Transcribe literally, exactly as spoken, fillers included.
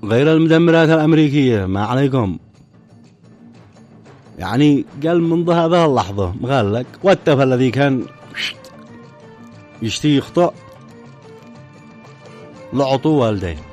غير المدمرات الأمريكية ما عليكم. يعني قال منذ هذه اللحظة قال لك والتف الذي كان يشتي يخطأ لعطوا والديه.